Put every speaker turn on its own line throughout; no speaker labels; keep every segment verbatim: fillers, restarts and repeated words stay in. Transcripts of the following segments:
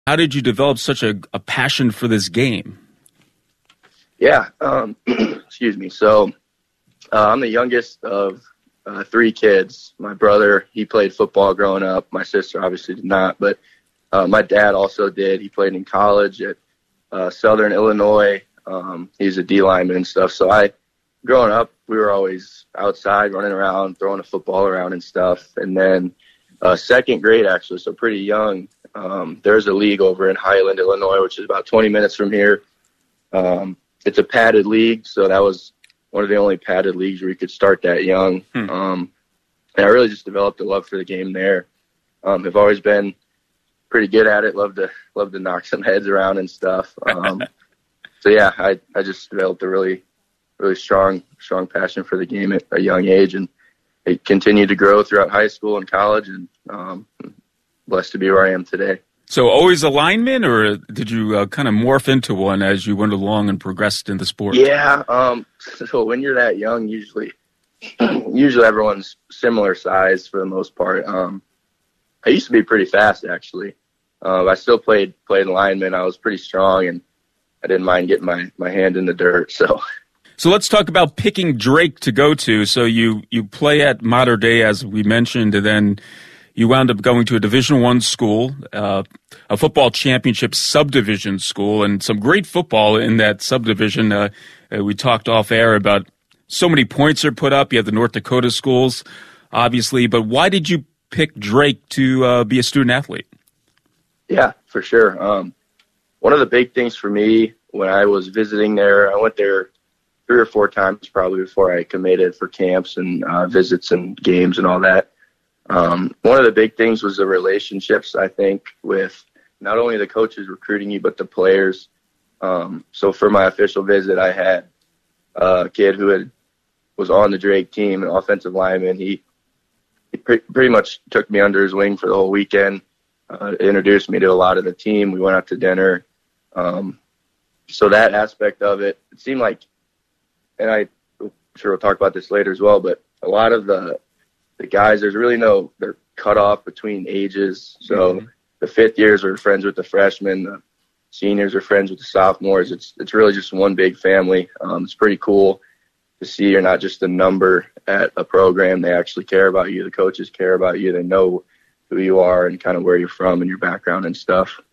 How did you develop such a, a passion for this game?
Yeah, um, excuse me. So uh, I'm the youngest of uh, three kids. My brother, he played football growing up. My sister obviously did not, but uh, my dad also did. He played in college at uh, Southern Illinois. Um, he's a D lineman and stuff. So I, growing up, we were always outside running around, throwing a football around and stuff. And then uh, second grade, actually, so pretty young, um, there's a league over in Highland, Illinois, which is about twenty minutes from here. Um, it's a padded league, so that was one of the only padded leagues where you could start that young. Hmm. Um, and I really just developed a love for the game there. Um, I've always been pretty good at it. Love to love to knock some heads around and stuff. Um, so yeah, I I just developed a really really strong strong passion for the game at a young age, and it continued to grow throughout high school and college, and um, blessed to be where I am today.
So always a lineman, or did you uh, kind of morph into one as you went along and progressed in the sport?
Yeah. Um, so when you're that young, usually, usually everyone's similar size for the most part. Um, I used to be pretty fast, actually. Uh, I still played played lineman. I was pretty strong, and I didn't mind getting my, my hand in the dirt. So,
so let's talk about picking Drake to go to. So you you play at Mater Dei, as we mentioned, and then you wound up going to a Division One school, uh, a football championship subdivision school, and some great football in that subdivision. Uh, uh, we talked off air about so many points are put up. You have the North Dakota schools, obviously, but why did you pick Drake to uh, be a student athlete?
Yeah, for sure. Um, one of the big things for me when I was visiting there, I went there three or four times probably before I committed for camps and uh, visits and games and all that. Um, one of the big things was the relationships, I think, with not only the coaches recruiting you, but the players. Um, so for my official visit, I had a kid who had was on the Drake team, an offensive lineman. He, he pre- pretty much took me under his wing for the whole weekend, uh, introduced me to a lot of the team. We went out to dinner. Um, so that aspect of it, it seemed like, and I, I'm sure we'll talk about this later as well, but a lot of the the guys, there's really no, they're cut off between ages. So mm-hmm. the fifth years are friends with the freshmen, the seniors are friends with the sophomores. It's it's really just one big family. Um, it's pretty cool to see you're not just a number at a program. They actually care about you. The coaches care about you. They know who you are and kind of where you're from and your background and stuff.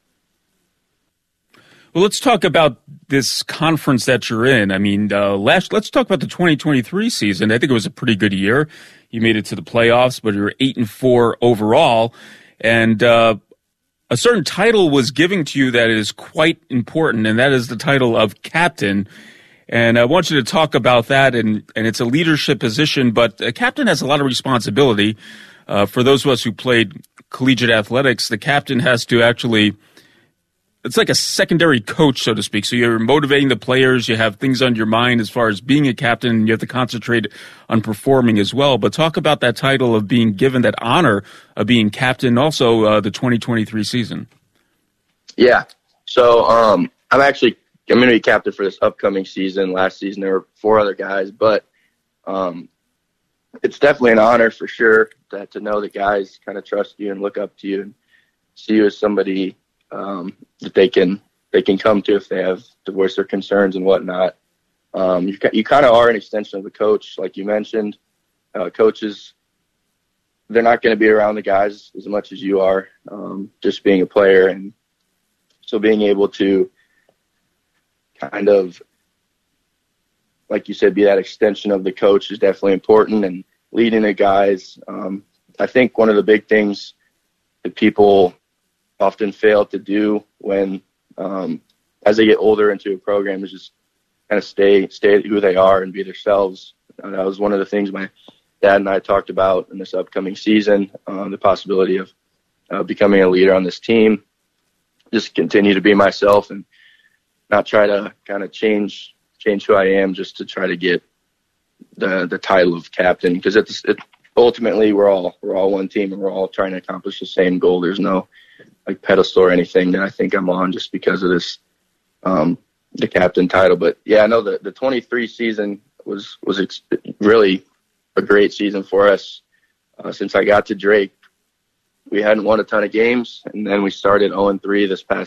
Well, let's talk about this conference that you're in. I mean, uh, last let's talk about the twenty twenty-three season. I think it was a pretty good year. You made it to the playoffs, but you're eight and four overall, and uh, a certain title was given to you that is quite important, and that is the title of captain. And I want you to talk about that, and, and it's a leadership position, but a captain has a lot of responsibility. Uh, for those of us who played collegiate athletics, the captain has to actually, it's like a secondary coach, so to speak. So you're motivating the players, you have things on your mind as far as being a captain, and you have to concentrate on performing as well. But talk about that title of being given that honor of being captain, also uh, the twenty twenty-three season.
Yeah. So um, I'm actually, I'm going to be captain for this upcoming season. Last season there were four other guys, but um, it's definitely an honor for sure to, to know that guys kind of trust you and look up to you and see you as somebody um, that they can they can come to if they have to voice their concerns and whatnot. Um, you you kind of are an extension of the coach, like you mentioned. Uh, coaches, they're not going to be around the guys as much as you are, um, just being a player. And so being able to kind of, like you said, be that extension of the coach is definitely important, and leading the guys. Um, I think one of the big things that people often fail to do when, um, as they get older into a program, is just kind of stay, stay who they are and be themselves. Uh, that was one of the things my dad and I talked about in this upcoming season, uh, the possibility of uh, becoming a leader on this team, just continue to be myself and not try to kind of change, change who I am just to try to get the, the title of captain. Because it's, it, ultimately we're all, we're all one team and we're all trying to accomplish the same goal. There's no like pedestal or anything that I think I'm on just because of this, um, the captain title. But yeah, I know the, the twenty-three season was, was ex- really a great season for us. Uh, since I got to Drake, we hadn't won a ton of games, and then we started oh and three this past